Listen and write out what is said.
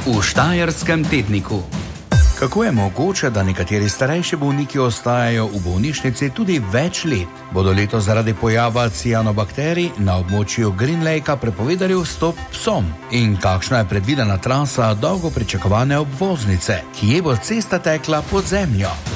v Štajerskem tedniku. Kako je mogoče, da nekateri starejši bolniki ostajajo v bolnišnici tudi več let? Bodo letos zaradi pojava cianobakterij na območju Green Lakea prepovedali vstop psom? In kakšna je predvidena trasa dolgo pričakovane obvoznice? Kje bo cesta tekla pod zemljo?